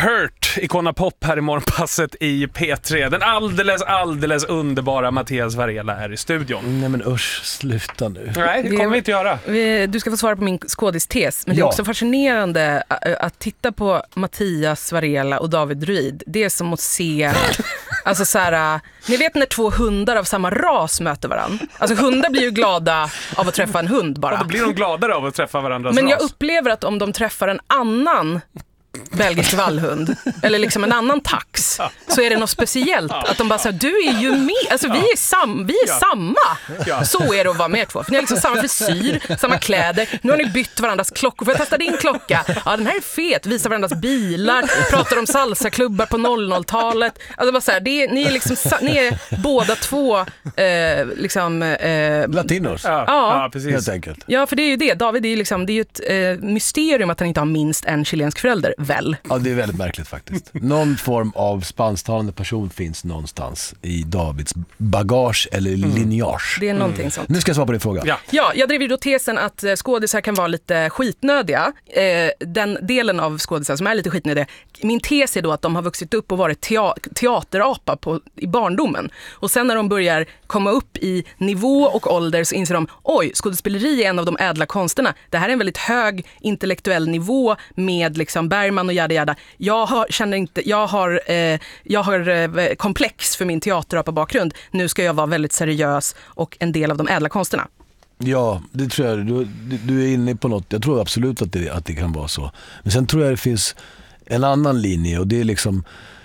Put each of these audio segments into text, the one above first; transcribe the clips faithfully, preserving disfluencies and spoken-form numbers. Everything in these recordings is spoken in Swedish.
Hurt, Icona Pop här i morgonpasset i P tre. Den alldeles, alldeles underbara Mattias Varela är i studion. Nej men usch, sluta nu. Nej, det kommer vi inte göra. Du ska få svara på min skådistes. Men det är Ja. också fascinerande att titta på Mattias Varela och David Druid. Det är som att se... Alltså så här, ni vet när två hundar av samma ras möter varandra. Alltså hundar blir ju glada av att träffa en hund bara. Och då blir de gladare av att träffa varandras Men ras. jag upplever att om de träffar en annan belgisk vallhund eller liksom en annan tax, så är det något speciellt att de bara säger, du är ju med, alltså vi är, sam, vi är Ja. samma. Ja. Så är det att vara med två, för ni har liksom samma frisyr, samma kläder, nu har ni bytt varandras klockor. Får jag testa din klocka? Ja, den här är fet. Visar varandras bilar, pratar om salsaklubbar på noll noll-talet. Alltså bara så här, det är, ni är liksom ni är båda två eh, liksom eh, Latinos. Ja, Ja. ja, precis. Helt enkelt. ja, för det är ju det. David är ju liksom, det är ju ett eh, mysterium att han inte har minst en chilensk förälder, väl? Ja, det är väldigt märkligt faktiskt. Någon form av spansktalande person finns någonstans i Davids bagage eller lineage. Det är någonting sånt. Nu ska jag svara på din fråga. Ja. Ja, jag drev ju då tesen att eh, skådisar kan vara lite skitnödiga. Eh, den delen av skådisar som är lite skitnödiga. Min tes är då att de har vuxit upp och varit tea- teaterapa på, i barndomen. Och sen när de börjar komma upp i nivå och ålder så inser de, oj, skådespeleri är en av de ädla konsterna. Det här är en väldigt hög intellektuell nivå med liksom Bergman och jada jada. Jag har, känner inte, jag har, eh, jag har eh, komplex för min teaterapa-bakgrund. Nu ska jag vara väldigt seriös och en del av de ädla konsterna. Ja, det tror jag. Du, du, du är inne på något. Jag tror absolut att det, att det kan vara så. Men sen tror jag det finns en annan linje, och det är liksom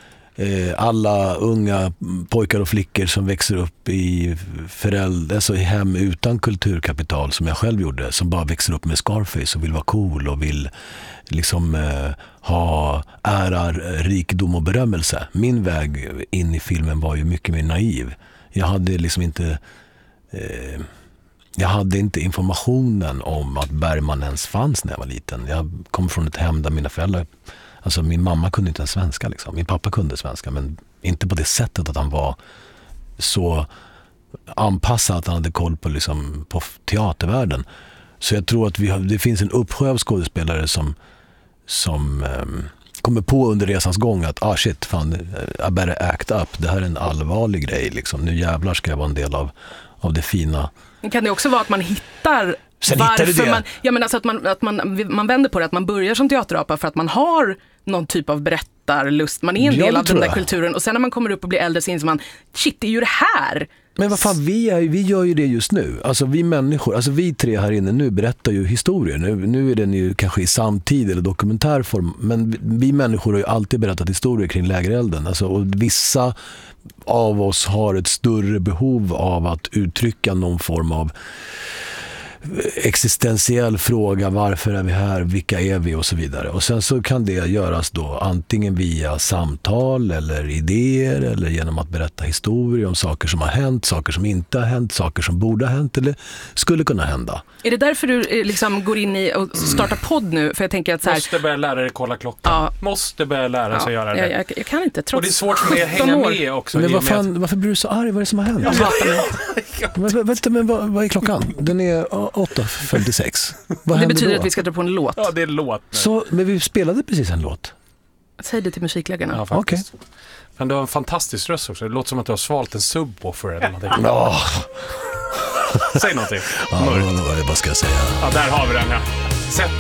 eh, alla unga pojkar och flickor som växer upp i föräldrar, alltså i hem utan kulturkapital, som jag själv gjorde, som bara växer upp med Scarface och vill vara cool och vill liksom eh, ha ärar, rikedom och berömmelse. Min väg in i filmen var ju mycket mer naiv. Jag hade liksom inte eh, jag hade inte informationen om att Bergman ens fanns när jag var liten. Jag kom från ett hem där mina föräldrar, alltså min mamma kunde inte ens svenska liksom. Min pappa kunde svenska, men inte på det sättet att han var så anpassad att han hade koll på, liksom, på teatervärlden. Så jag tror att vi har, det finns en uppsjö av skådespelare som, som um, kommer på under resans gång att ah shit, fan, I better act up. Det här är en allvarlig grej. Liksom. Nu jävlar ska jag vara en del av, av det fina. Kan det också vara att man hittar Sen varför hittar du det. man, ja, men alltså att man, att man, man vänder på det, att man börjar som teaterapa för att man har någon typ av berättarlust, man är en Ja, del det av den tror där jag. kulturen, och sen när man kommer upp och blir äldre så inser man, shit, det är ju det här. Men vad fan, vi, är, vi gör ju det just nu. Alltså vi människor, alltså vi tre här inne nu berättar ju historier. Nu, nu är den ju kanske i samtid eller dokumentärform, men vi, vi människor har ju alltid berättat historier kring lägerelden. Alltså, och vissa av oss har ett större behov av att uttrycka någon form av existentiell fråga, varför är vi här, vilka är vi och så vidare. Och sen så kan det göras då antingen via samtal eller idéer eller genom att berätta historier om saker som har hänt, saker som inte har hänt, saker som borde ha hänt eller skulle kunna hända. Är det därför du eh, liksom går in i och startar podd nu? För jag tänker att så här, Måste börja lära dig kolla klockan. Ja. Måste börja lära sig ja, göra det. jag, jag, jag kan inte, trots Och det är svårt för mig att sjutton hänga år. med också. Men i vad och med fan, varför blir du så arg? Vad är det som har hänt? Jag hatar mig. Men, vänta, men vad, vad är klockan? Den är åtta femtiosex. Vad Det händer betyder då? att vi ska dra på en låt. Ja, det är låt nu. Så, men vi spelade precis en låt. Säg det till musikläggarna. Ja, faktiskt. Men du har en fantastisk röst också. Det låter som att du har svalt en subwoofer eller någonting. Ja, Säg någonting. ja, Mörkt. vad, vad ska jag säga? Ja, där har vi den här. Sätt